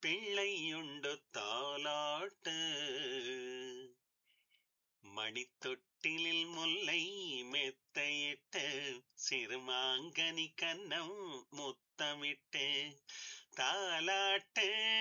பிள்ளையுண்டு தாலாட்டு மணித்தொட்டிலில் முல்லை மெத்தையிட்டு சிறுமாங்கனி கன்னம் முத்தமிட்டு தாலாட்டு